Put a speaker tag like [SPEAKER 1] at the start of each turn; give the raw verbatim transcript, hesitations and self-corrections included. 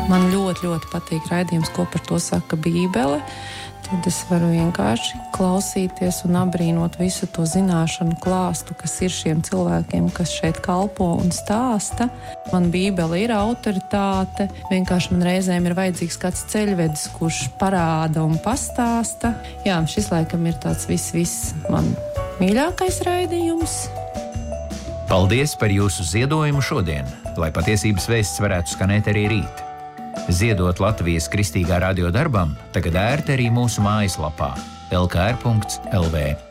[SPEAKER 1] Man ļoti, ļoti patīk raidījums, ko par to saka Bībele. Tad es varu vienkārši klausīties un abrīnot visu to zināšanu klāstu, kas ir šiem cilvēkiem, kas šeit kalpo un stāsta. Man Bībele ir autoritāte, vienkārši man reizēm ir vajadzīgs kāds ceļvedis, kurš parāda un pastāsta. Jā, šis laikam ir tāds viss, viss man mīļākais raidījums.
[SPEAKER 2] Paldies par jūsu ziedojumu šodien, lai patiesības vēsts varētu skanēt arī rīt. Ziedot Latvijas Kristīgā radio darbam tagad ērti arī mūsu mājaslapā el ka er punkts el vē.